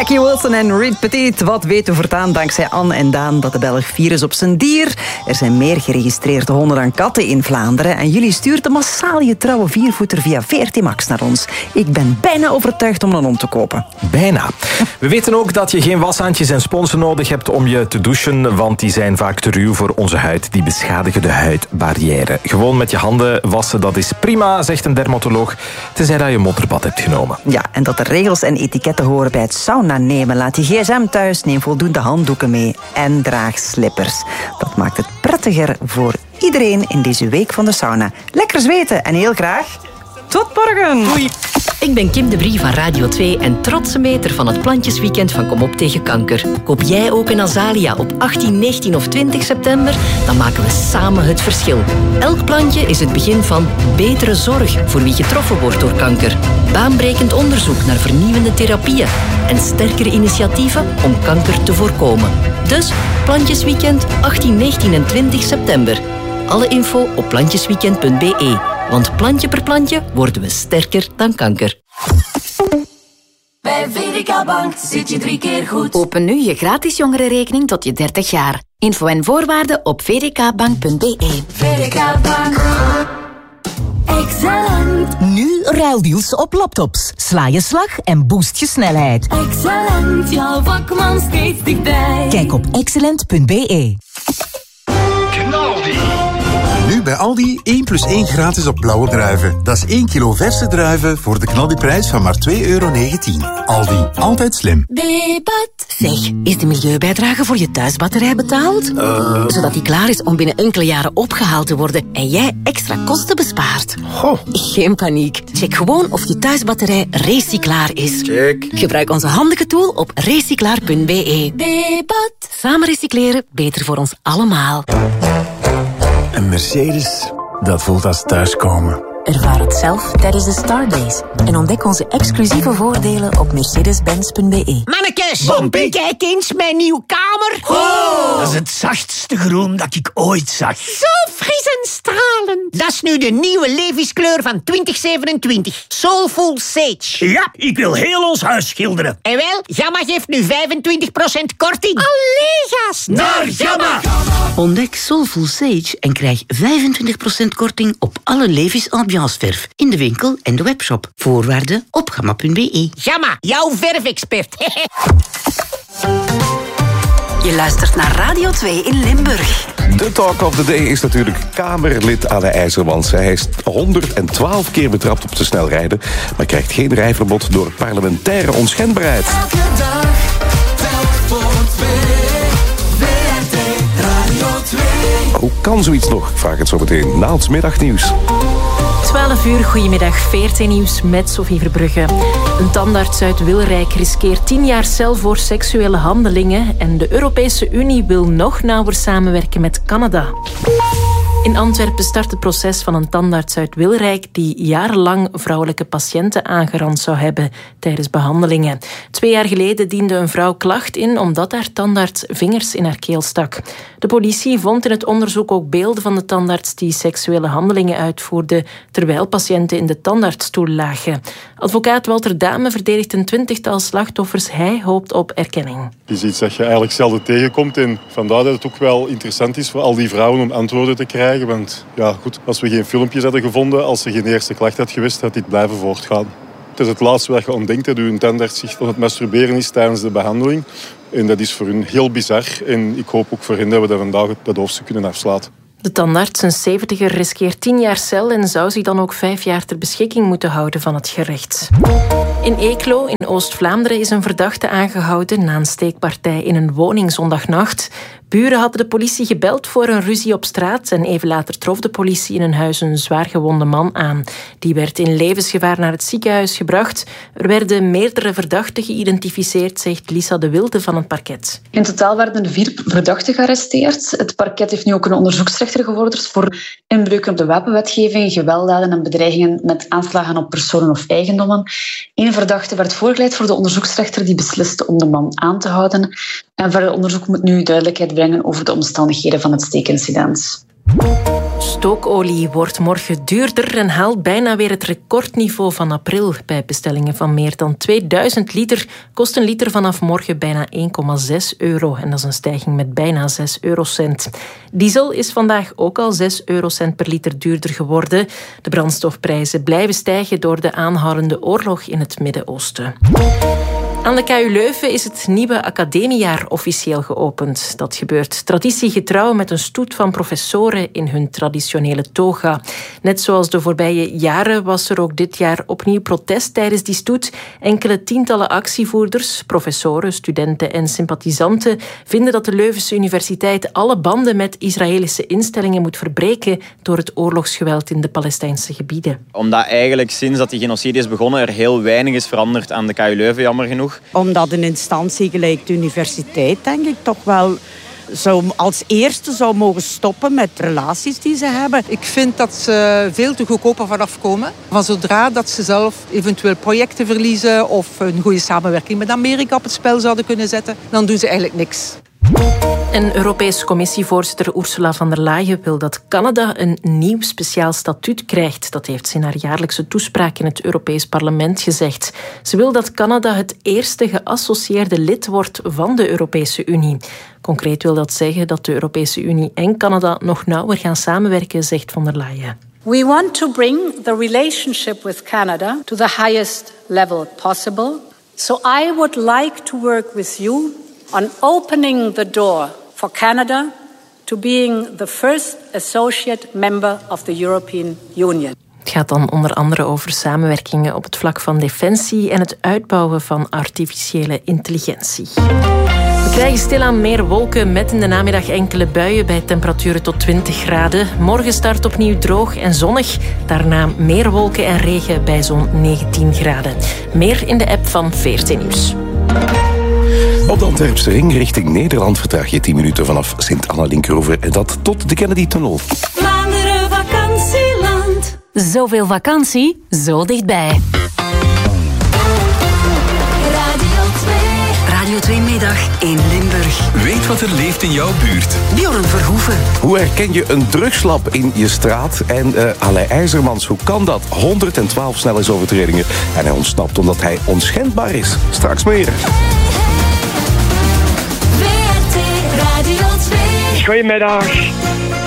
Jackie Wilson en Reed Petit. Wat weten we voortaan dankzij Anne en Daan dat de Belg fier is op zijn dier. Er zijn meer geregistreerde honden dan katten in Vlaanderen. En jullie stuurt massaal je trouwe viervoeter via VRT Max naar ons. Ik ben bijna overtuigd om een hond te kopen. Bijna. We weten ook dat je geen washandjes en sponsen nodig hebt om je te douchen, want die zijn vaak te ruw voor onze huid. Die beschadigen de huidbarrière. Gewoon met je handen wassen, dat is prima, zegt een dermatoloog. Tenzij dat je modderbad hebt genomen. Ja, en dat er regels en etiketten horen bij het sauna nemen. Laat je gsm thuis, neem voldoende handdoeken mee en draag slippers. Dat maakt het prettiger voor iedereen in deze week van de sauna. Lekker zweten en heel graag tot morgen. Doei. Ik ben Kim de Brie van Radio 2 en trotse meter van het Plantjesweekend van Kom op tegen kanker. Koop jij ook een azalea op 18, 19 of 20 september? Dan maken we samen het verschil. Elk plantje is het begin van betere zorg voor wie getroffen wordt door kanker. Baanbrekend onderzoek naar vernieuwende therapieën en sterkere initiatieven om kanker te voorkomen. Dus Plantjesweekend 18, 19 en 20 september. Alle info op plantjesweekend.be. Want plantje per plantje worden we sterker dan kanker. Bij VDK Bank zit je 3 keer goed. Open nu je gratis jongerenrekening tot je 30 jaar. Info en voorwaarden op vdkbank.be. VDK Bank. Excellent. Nu ruildeals op laptops. Sla je slag en boost je snelheid. Excellent. Jouw vakman steeds dichtbij. Kijk op excellent.be. Knaldi. Nu bij Aldi 1 + 1 gratis op blauwe druiven. Dat is 1 kilo verse druiven voor de knaldiprijs van maar €2,19. Aldi, altijd slim. Bebat. Zeg, is de milieubijdrage voor je thuisbatterij betaald? Zodat die klaar is om binnen enkele jaren opgehaald te worden en jij extra kosten bespaart. Goh. Geen paniek. Check gewoon of je thuisbatterij recyclaar is. Check. Gebruik onze handige tool op recyclaar.be. Bebat. Samen recycleren, beter voor ons allemaal. Een Mercedes, dat voelt als thuiskomen. Ervaar het zelf tijdens de Star Days. En ontdek onze exclusieve voordelen op mercedes-benz.be. Mannekes, kijk eens mijn nieuwe kamer. Oh. Dat is het zachtste groen dat ik ooit zag. Zo fris en stralend. Dat is nu de nieuwe Levi's-kleur van 2027. Soulful Sage. Ja, ik wil heel ons huis schilderen. En wel, Gamma geeft nu 25% korting. Allee, gast. Naar Gamma! Ontdek Soulful Sage en krijg 25% korting op alle Levi's ambianceverf in de winkel en de webshop. Voorwaarden op gamma.be. Gamma, jouw verfexpert. Je luistert naar Radio 2 in Limburg. De talk of the day is natuurlijk Kamerlid Anne IJzermans. Hij is 112 keer betrapt op te snel rijden, maar krijgt geen rijverbod door parlementaire onschendbaarheid. Elke dag, telk voor 2. VRT Radio 2. Hoe kan zoiets nog? Ik vraag het zo meteen na ons middagnieuws. 12 uur, goedemiddag, VRT Nieuws met Sophie Verbrugge. Een tandarts uit Wilrijk riskeert 10 jaar cel voor seksuele handelingen en de Europese Unie wil nog nauwer samenwerken met Canada. In Antwerpen start het proces van een tandarts uit Wilrijk die jarenlang vrouwelijke patiënten aangerand zou hebben tijdens behandelingen. 2 jaar geleden diende een vrouw klacht in omdat haar tandarts vingers in haar keel stak. De politie vond in het onderzoek ook beelden van de tandarts die seksuele handelingen uitvoerde terwijl patiënten in de tandartsstoel lagen. Advocaat Walter Dame verdedigt een 20-tal slachtoffers. Hij hoopt op erkenning. Het is iets dat je eigenlijk zelden tegenkomt en vandaar dat het ook wel interessant is voor al die vrouwen om antwoorden te krijgen. Want ja, goed, als we geen filmpjes hadden gevonden, als er geen eerste klacht had geweest, had dit blijven voortgaan. Het is het laatste waar je aan denkt dat uw tandarts zich aan het masturberen is tijdens de behandeling. En dat is voor hun heel bizar. En ik hoop ook voor hen dat we daar vandaag dat hoofdstuk kunnen afsluiten. De tandarts, een 70er, riskeert 10 jaar cel en zou zich dan ook 5 jaar ter beschikking moeten houden van het gerecht. In Eeklo, in Oost-Vlaanderen, is een verdachte aangehouden na een steekpartij in een woning zondagnacht. Buren hadden de politie gebeld voor een ruzie op straat en even later trof de politie in een huis een zwaargewonde man aan. Die werd in levensgevaar naar het ziekenhuis gebracht. Er werden meerdere verdachten geïdentificeerd, zegt Lisa de Wilde van het parket. In totaal werden 4 verdachten gearresteerd. Het parket heeft nu ook een onderzoeksrechter gevorderd voor inbreuken op de wapenwetgeving, gewelddaden en bedreigingen met aanslagen op personen of eigendommen. 1 verdachte werd voorgeleid voor de onderzoeksrechter die besliste om de man aan te houden. En verder onderzoek moet nu duidelijkheid brengen over de omstandigheden van het steekincident. Stookolie wordt morgen duurder en haalt bijna weer het recordniveau van april. Bij bestellingen van meer dan 2000 liter kost een liter vanaf morgen bijna €1,6. En dat is een stijging met bijna 6 eurocent. Diesel is vandaag ook al 6 eurocent per liter duurder geworden. De brandstofprijzen blijven stijgen door de aanhoudende oorlog in het Midden-Oosten. Aan de KU Leuven is het nieuwe academiejaar officieel geopend. Dat gebeurt traditiegetrouw met een stoet van professoren in hun traditionele toga. Net zoals de voorbije jaren was er ook dit jaar opnieuw protest tijdens die stoet. Enkele tientallen actievoerders, professoren, studenten en sympathisanten vinden dat de Leuvense Universiteit alle banden met Israëlische instellingen moet verbreken door het oorlogsgeweld in de Palestijnse gebieden. Omdat eigenlijk sinds dat die genocide is begonnen er heel weinig is veranderd aan de KU Leuven, jammer genoeg. Omdat een instantie gelijk de universiteit, denk ik, toch wel als eerste zou mogen stoppen met relaties die ze hebben. Ik vind dat ze veel te goedkoper vanaf komen. Van zodra dat ze zelf eventueel projecten verliezen of een goede samenwerking met Amerika op het spel zouden kunnen zetten, dan doen ze eigenlijk niks. En Europese Commissievoorzitter Ursula von der Leyen wil dat Canada een nieuw speciaal statuut krijgt. Dat heeft ze in haar jaarlijkse toespraak in het Europees Parlement gezegd. Ze wil dat Canada het eerste geassocieerde lid wordt van de Europese Unie. Concreet wil dat zeggen dat de Europese Unie en Canada nog nauwer gaan samenwerken, zegt von der Leyen. We want to bring the relationship with Canada to the highest level possible. So I would like to work with you on opening the door for Canada to being the first associate member of the European Union. Het gaat dan onder andere over samenwerkingen op het vlak van defensie en het uitbouwen van artificiële intelligentie. We krijgen stilaan meer wolken met in de namiddag enkele buien bij temperaturen tot 20 graden. Morgen start opnieuw droog en zonnig. Daarna meer wolken en regen bij zo'n 19 graden. Meer in de app van VRT Nieuws. Op de Antwerpse ring richting Nederland vertraag je 10 minuten vanaf Sint-Anna-Linkeroever en dat tot de Kennedy-tunnel. Vlaanderen vakantieland. Zoveel vakantie, zo dichtbij. Radio 2 Middag in Limburg. Weet wat er leeft in jouw buurt. Bjorn Verhoeven. Hoe herken je een drugslab in je straat? En Alain IJzermans, hoe kan dat? 112 snelheidsovertredingen. En hij ontsnapt omdat hij onschendbaar is. Straks meer. Radio 2. Goedemiddag.